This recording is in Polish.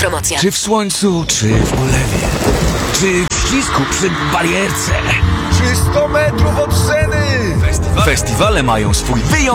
promocja. Czy w słońcu, czy w ulewie, czy w ścisku przy barierce, Czy 100 metrów od sceny? Festiwale mają swój wyjątkowy